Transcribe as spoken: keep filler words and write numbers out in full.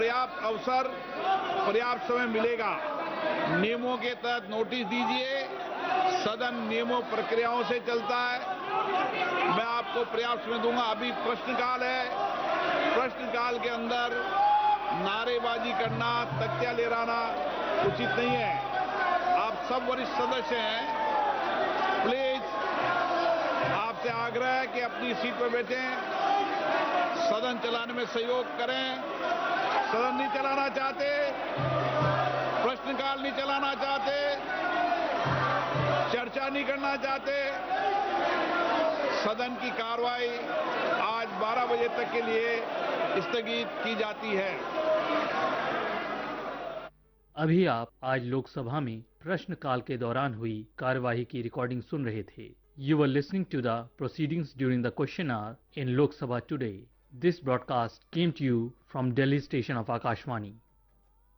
पर्याप्त अवसर, पर्याप्त समय मिलेगा। नियमों के तहत नोटिस दीजिए। सदन नियमों प्रक्रियाओं से चलता है। मैं आपको पर्याप्त समय दूंगा। अभी प्रश्नकाल है। प्रश्नकाल के अंदर नारेबाजी करना, तख्तियां लहराना उचित नहीं है। आप सब वरिष्ठ सदस्य हैं, प्लीज आपसे आग्रह है कि अपनी सीट पर बैठें, सदन चलाने में सहयोग करें। सदन नहीं चलाना चाहते, प्रश्नकाल नहीं चलाना चाहते, चर्चा नहीं करना चाहते, सदन की कार्रवाई आज बारह बजे तक के लिए स्थगित की जाती है। अभी आप आज लोकसभा में प्रश्नकाल के दौरान हुई कार्यवाही की रिकॉर्डिंग सुन रहे थे। You were listening to the proceedings during the question hour in Lok Sabha today. This broadcast came to you from Delhi station of Akashvani.